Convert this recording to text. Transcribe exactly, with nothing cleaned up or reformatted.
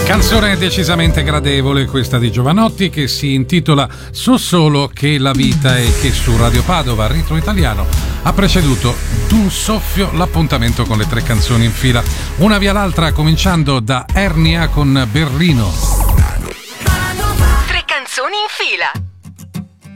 Canzone decisamente gradevole questa di Jovanotti, che si intitola So solo che la vita, e che su Radio Padova Ritmo Italiano ha preceduto d'un soffio l'appuntamento con le tre canzoni in fila, una via l'altra, cominciando da Ernia con Berlino. Tre canzoni in fila.